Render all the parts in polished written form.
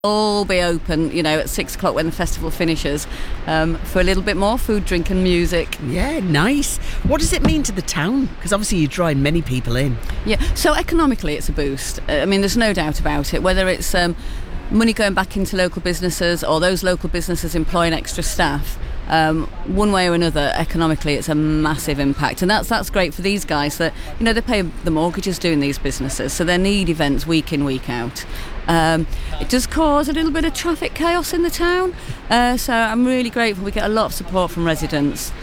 all be open, at 6 o'clock when the festival finishes, for a little bit more food, drink and music. Yeah, nice. What does it mean to the town? Because obviously you draw many people in. Yeah, so economically it's a boost. There's no doubt about it, whether it's money going back into local businesses or those local businesses employing extra staff. One way or another, economically, it's a massive impact, and that's great for these guys that they pay the mortgages doing these businesses, so they need events week in, week out. It does cause a little bit of traffic chaos in the town, so I'm really grateful. We get a lot of support from residents,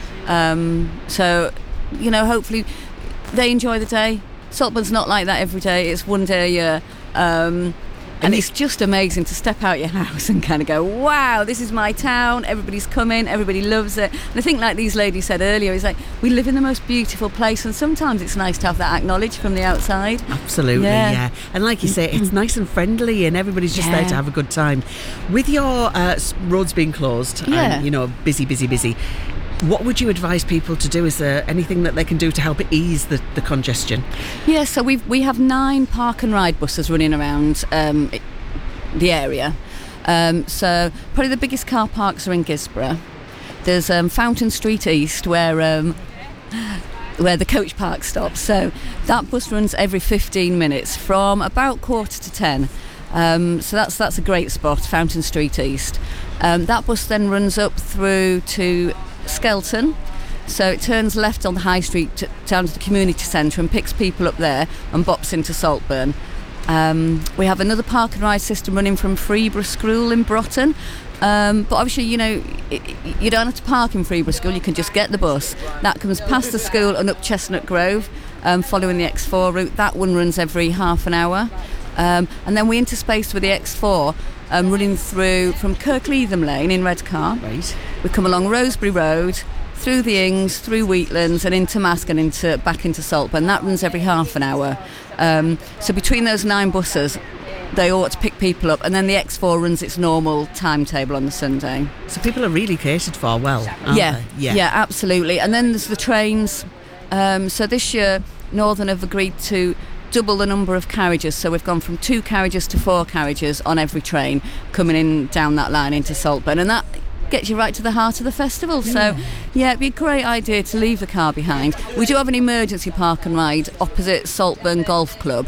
so hopefully they enjoy the day. Saltburn's not like that every day; it's one day a year. And it's just amazing to step out your house and kind of go, wow, this is my town, everybody's coming, everybody loves it. And I think, like these ladies said earlier, it's like we live in the most beautiful place, and sometimes it's nice to have that acknowledged from the outside. Absolutely, yeah. And like you say, it's nice and friendly and everybody's just there to have a good time. With your roads being closed and, busy, what would you advise people to do? Is there anything that they can do to help ease the congestion? Yeah, so we have 9 park and ride buses running around the area. So probably the biggest car parks are in Gisborough. There's Fountain Street East where the coach park stops. So that bus runs every 15 minutes from about 10:15. So that's a great spot, Fountain Street East. That bus then runs up through to Skelton, so it turns left on the high street down to the community centre and picks people up there and bops into Saltburn. We have another park and ride system running from Freeborough School in Broughton, but obviously you don't have to park in Freeborough School, you can just get the bus that comes past the school and up Chestnut Grove, following the X4 route. That one runs every half an hour, and then we interspace with the X4 running through from Kirkleatham Lane in Redcar. Right. We come along Rosebery Road, through the Ings, through Wheatlands and into Mask and back into Saltburn. That runs every half an hour. So between those 9 buses, they ought to pick people up, and then the X4 runs its normal timetable on the Sunday. So people are really catered for well, aren't they? Yeah, absolutely. And then there's the trains. So this year, Northern have agreed to double the number of carriages, so we've gone from 2 carriages to 4 carriages on every train coming in down that line into Saltburn, and that gets you right to the heart of the festival. So it'd be a great idea to leave the car behind. We do have an emergency park and ride opposite Saltburn Golf Club,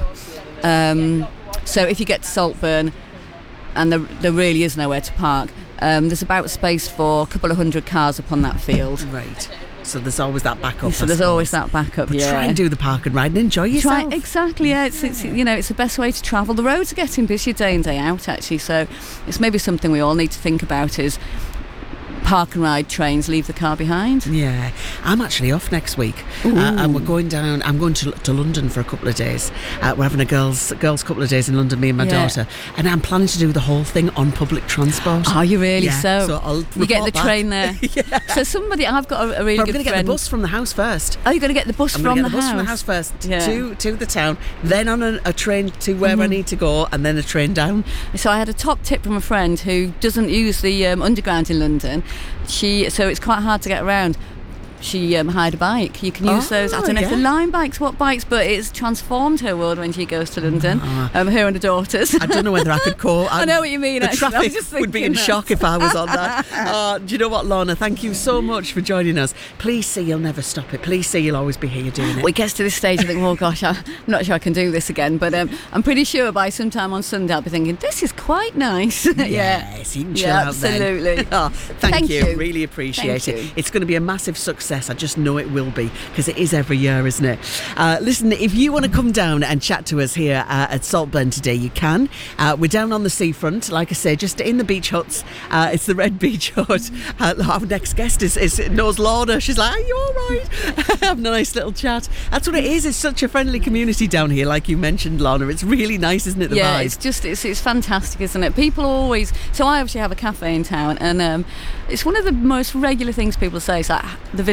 so if you get to Saltburn and there really is nowhere to park, there's about space for a couple of 100 cars up on that field. Right. So there's always that backup. So there's always that backup. But try and do the park and ride and enjoy yourself. Exactly. Yeah, it's the best way to travel. The roads are getting busier day in day out actually. So it's maybe something we all need to think about is park and ride trains, leave the car behind. Yeah, I'm actually off next week, and we're going down. I'm going to London for a couple of days. We're having a girls couple of days in London, me and my daughter, and I'm planning to do the whole thing on public transport. Are you really? Yeah, so I'll you get the back. train there. So I've got a really good friend. I'm going to get the bus from the house first. Oh, you're going to get the bus from the house? Bus from the house first to the town, then on a train to where I need to go, and then a train down. So I had a top tip from a friend who doesn't use the underground in London. So it's quite hard to get around. She hired a bike. You can use those. I don't know if they're Lime bikes, what bikes, but it's transformed her world when she goes to London. Her and her daughters. I don't know whether I could call. I know what you mean. The traffic would be in shock if I was on that. Do you know what, Lorna? Thank you so much for joining us. Please say you'll never stop it. Please say you'll always be here doing it. Well, it gets to this stage, I think, oh gosh, I'm not sure I can do this again. But I'm pretty sure by sometime on Sunday I'll be thinking, this is quite nice. Yes, you can chill out absolutely. then. Thank you. Really appreciate Thank it. you. It's going to be a massive success. I just know it will be, because it is every year, isn't it? Listen, if you want to come down and chat to us here at Saltburn today, you can. We're down on the seafront, like I say, just in the beach huts. It's the Red Beach Hut. Our next guest knows Lorna. She's like, are you all right? Having a nice little chat. That's what it is. It's such a friendly community down here, like you mentioned, Lorna. It's really nice, isn't it? The vibe? It's fantastic, isn't it? People always. So I actually have a cafe in town, and it's one of the most regular things people say. It's like the visit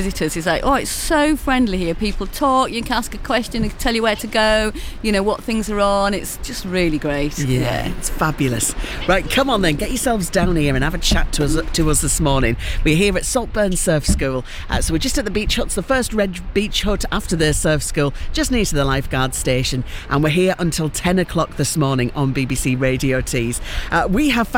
visitors is like, oh, it's so friendly here. People talk, you can ask a question, they can tell you where to go, you know, what things are on. It's just really great. Yeah, it's fabulous. Right, come on then, get yourselves down here and have a chat to us this morning. We're here at Saltburn Surf School. So we're just at the beach huts, the first red beach hut after the surf school, just near to the lifeguard station. And we're here until 10 o'clock this morning on BBC Radio Tees. We have